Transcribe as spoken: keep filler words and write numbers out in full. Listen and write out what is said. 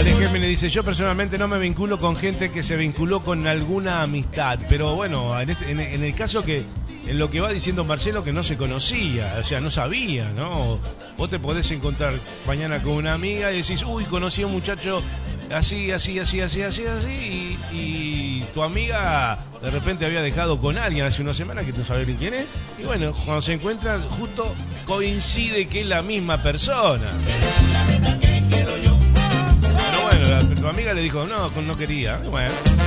Ale Géminis dice, yo personalmente no me vinculo con gente que se vinculó con alguna amistad, pero bueno, en, este, en, en el caso que, en lo que va diciendo Marcelo, que no se conocía, o sea, no sabía, ¿no? Vos te podés encontrar mañana con una amiga y decís, uy, conocí a un muchacho así, así, así, así, así, así, y, y tu amiga de repente había dejado con alguien hace una semana que no sabés ni quién es, y bueno, cuando se encuentran, justo coincide que es la misma persona. Pero bueno, la, tu amiga le dijo, no, no quería, bueno.